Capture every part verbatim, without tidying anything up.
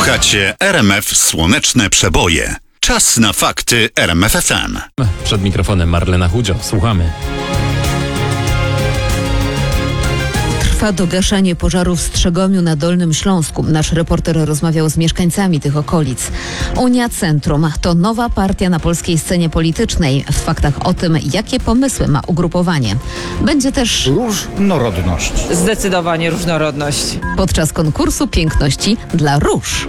Słuchacie R M F Słoneczne Przeboje. Czas na fakty R M F F M. Przed mikrofonem Marlena Chudzio. Słuchamy. Trwa dogaszanie pożaru w Strzegomiu na Dolnym Śląsku. Nasz reporter rozmawiał z mieszkańcami tych okolic. Unia Centrum to nowa partia na polskiej scenie politycznej. W faktach o tym, jakie pomysły ma ugrupowanie. Będzie też różnorodność. Zdecydowanie różnorodność. Podczas konkursu piękności dla róż.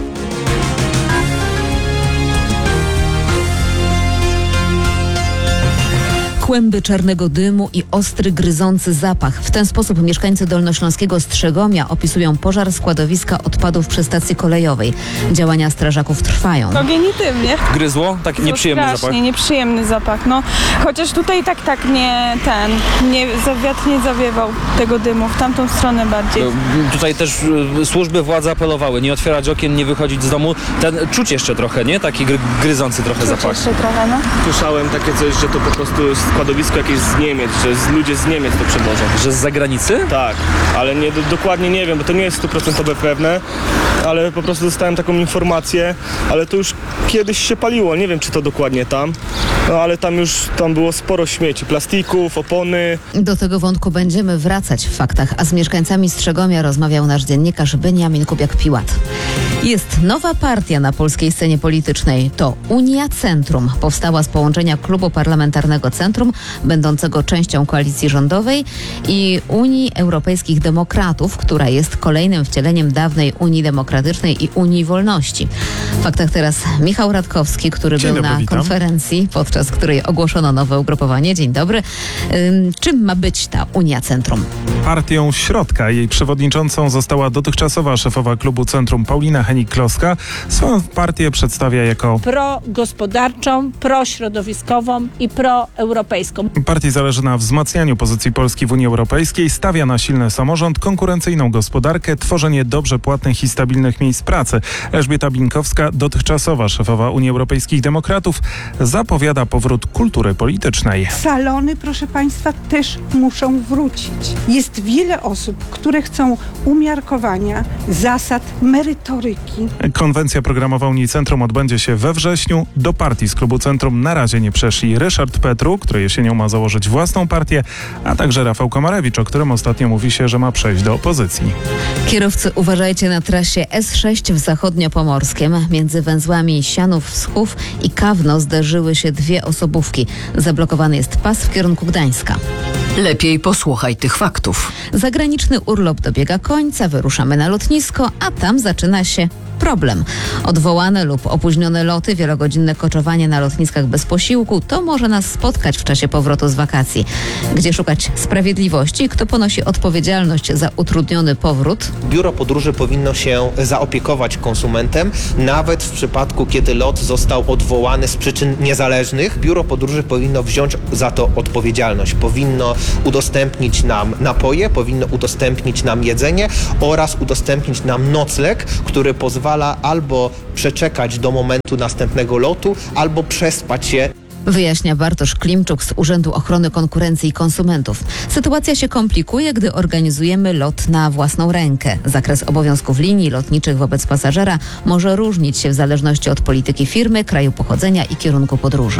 Kłęby czarnego dymu i ostry, gryzący zapach. W ten sposób mieszkańcy dolnośląskiego Strzegomia opisują pożar składowiska odpadów przy stacji kolejowej. Działania strażaków trwają. Ogień i dym, nie? Gryzło? Taki nieprzyjemny Strasznie, zapach? nieprzyjemny zapach, no. Chociaż tutaj tak, tak nie ten, nie, wiatr nie zawiewał tego dymu, w tamtą stronę bardziej. No, tutaj też y, służby władzy apelowały, nie otwierać okien, nie wychodzić z domu. Ten czuć jeszcze trochę, nie? Taki gry, gryzący trochę Czuć zapach. jeszcze trochę, no. Słyszałem takie coś, że to po prostu składowisko jakieś z Niemiec, że z ludzie z Niemiec to przewożą. Że z zagranicy? Tak, ale nie, do, dokładnie nie wiem, bo to nie jest stuprocentowe pewne, ale po prostu dostałem taką informację, ale to już kiedyś się paliło, nie wiem czy to dokładnie tam, no ale tam już tam było sporo śmieci, plastików, opony. Do tego wątku będziemy wracać w faktach, a z mieszkańcami Strzegomia rozmawiał nasz dziennikarz Beniamin Kubiak-Piłat. Jest nowa partia na polskiej scenie politycznej. To Unia Centrum. Powstała z połączenia Klubu Parlamentarnego Centrum, będącego częścią koalicji rządowej, i Unii Europejskich Demokratów, która jest kolejnym wcieleniem dawnej Unii Demokratycznej i Unii Wolności. W faktach teraz Michał Radkowski, który Dzień był dobry, na witam. konferencji, podczas której ogłoszono nowe ugrupowanie. Dzień dobry. Ym, czym ma być ta Unia Centrum? Partią środka. Jej przewodniczącą została dotychczasowa szefowa klubu Centrum Paulina Hennig-Kloska. Swoją partię przedstawia jako progospodarczą, prośrodowiskową i proeuropejską. Partii zależy na wzmacnianiu pozycji Polski w Unii Europejskiej, stawia na silny samorząd, konkurencyjną gospodarkę, tworzenie dobrze płatnych i stabilnych miejsc pracy. Elżbieta Binkowska, dotychczasowa szefowa Unii Europejskich Demokratów, zapowiada powrót kultury politycznej. Salony, proszę Państwa, też muszą wrócić. Jest wiele osób, które chcą umiarkowania, zasad, merytoryki. Konwencja programowa Unii Centrum odbędzie się we wrześniu. Do partii z klubu Centrum na razie nie przeszli Ryszard Petru, który jesienią ma założyć własną partię, a także Rafał Komarewicz, o którym ostatnio mówi się, że ma przejść do opozycji. Kierowcy, uważajcie na trasie S sześć w Zachodniopomorskiem. Między węzłami Sianów-Wschów i Kawno zderzyły się dwie osobówki. Zablokowany jest pas w kierunku Gdańska. Lepiej posłuchaj tych faktów. Zagraniczny urlop dobiega końca, wyruszamy na lotnisko, a tam zaczyna się problem. Odwołane lub opóźnione loty, wielogodzinne koczowanie na lotniskach bez posiłku, to może nas spotkać w czasie powrotu z wakacji. Gdzie szukać sprawiedliwości? Kto ponosi odpowiedzialność za utrudniony powrót? Biuro Podróży powinno się zaopiekować konsumentem, nawet w przypadku, kiedy lot został odwołany z przyczyn niezależnych. Biuro Podróży powinno wziąć za to odpowiedzialność. Powinno udostępnić nam napoje, powinno udostępnić nam jedzenie oraz udostępnić nam nocleg, który pozwala albo przeczekać do momentu następnego lotu, albo przespać się. Wyjaśnia Bartosz Klimczuk z Urzędu Ochrony Konkurencji i Konsumentów. Sytuacja się komplikuje, gdy organizujemy lot na własną rękę. Zakres obowiązków linii lotniczych wobec pasażera może różnić się w zależności od polityki firmy, kraju pochodzenia i kierunku podróży.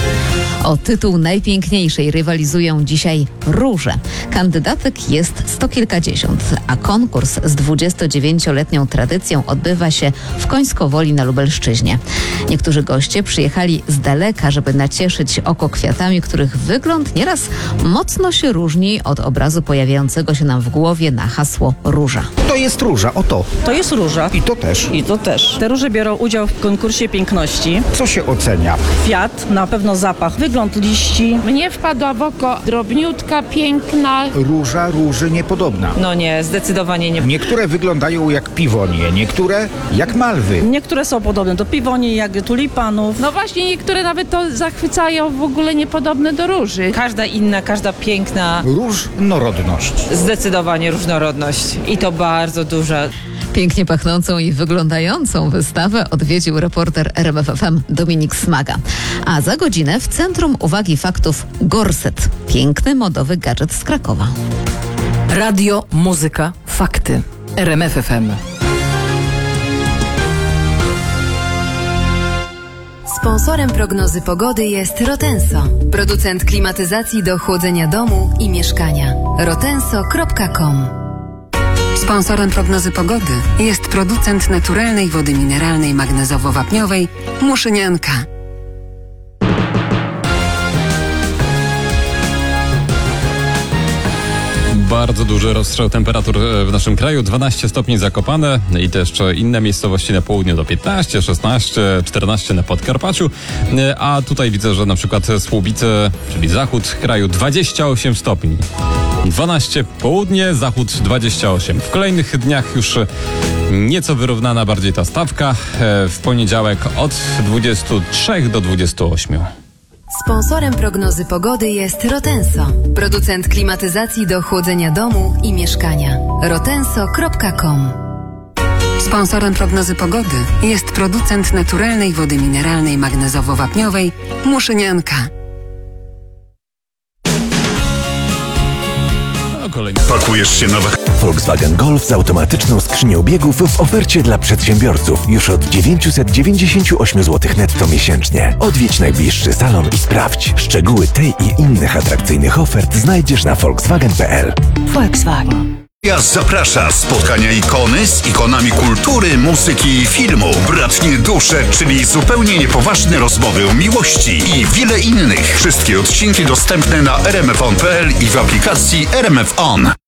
O tytuł najpiękniejszej rywalizują dzisiaj róże. Kandydatek jest sto kilkadziesiąt, a konkurs z dwudziestodziewięcioletnią tradycją odbywa się w Końskowoli na Lubelszczyźnie. Niektórzy goście przyjechali z daleka, żeby nacieszyć oko kwiatami, których wygląd nieraz mocno się różni od obrazu pojawiającego się nam w głowie na hasło róża. To jest róża, oto. To jest róża. I to też. I to też. Te róże biorą udział w konkursie piękności. Co się ocenia? Kwiat, na pewno zapach, wygląd liści. Mnie wpadła w oko drobniutka, piękna. Róża róży niepodobna. No nie, zdecydowanie nie. Niektóre wyglądają jak piwonie, niektóre jak malwy. Niektóre są podobne do piwoni, jak tulipanów. No właśnie, niektóre nawet to zachwycają, w ogóle niepodobne do róży. Każda inna, każda piękna. Różnorodność. Zdecydowanie różnorodność. I to bardzo duża. Pięknie pachnącą i wyglądającą wystawę odwiedził reporter R M F F M Dominik Smaga. A za godzinę w centrum uwagi faktów gorset. Piękny, modowy gadżet z Krakowa. Radio, muzyka, fakty. R M F F M. Sponsorem prognozy pogody jest Rotenso, producent klimatyzacji do chłodzenia domu i mieszkania. rotenso kropka com. Sponsorem prognozy pogody jest producent naturalnej wody mineralnej magnezowo-wapniowej Muszynianka. Bardzo duży rozstrzał temperatur w naszym kraju. dwanaście stopni Zakopane i też inne miejscowości na południu do piętnaście, szesnaście, czternaście na Podkarpaciu. A tutaj widzę, że na przykład Słubice, czyli zachód kraju, dwadzieścia osiem stopni. dwanaście południe, zachód dwadzieścia osiem. W kolejnych dniach już nieco wyrównana bardziej ta stawka. W poniedziałek od dwudziestu trzech do dwudziestu ośmiu. Sponsorem prognozy pogody jest Rotenso, producent klimatyzacji do chłodzenia domu i mieszkania. rotenso kropka com. Sponsorem prognozy pogody jest producent naturalnej wody mineralnej magnezowo-wapniowej Muszynianka. Pakujesz się na wakacje. Volkswagen Golf z automatyczną skrzynią biegów w ofercie dla przedsiębiorców już od dziewięćset dziewięćdziesiąt osiem złotych netto miesięcznie. Odwiedź najbliższy salon i sprawdź. Szczegóły tej i innych atrakcyjnych ofert znajdziesz na volkswagen kropka p l. Volkswagen. Zaprasza spotkania ikony z ikonami kultury, muzyki i filmu. Bratnie dusze, czyli zupełnie niepoważne rozmowy o miłości i wiele innych. Wszystkie odcinki dostępne na r m f on kropka p l i w aplikacji R M F On.